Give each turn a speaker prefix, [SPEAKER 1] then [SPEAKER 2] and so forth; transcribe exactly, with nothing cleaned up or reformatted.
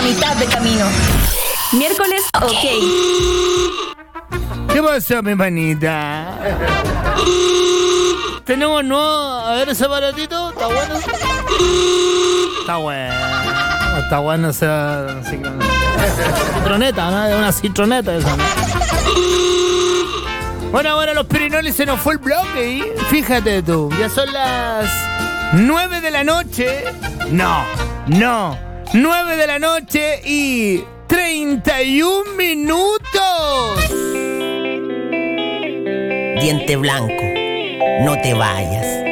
[SPEAKER 1] mitad de camino. Miércoles, ok.
[SPEAKER 2] ¿Qué pasó, mi manita? Tenemos nuevo... A ver ese aparatito, ¿está bueno? Está bueno. Está bueno esa... Citroneta, ¿no? Es una citroneta esa, ¿no? Bueno, ahora los pirinolis se nos fue el bloque y... Fíjate tú, ya son las... nueve de la noche... No, no. nueve de la noche y... treinta y un minutos.
[SPEAKER 3] Diente blanco, no te vayas.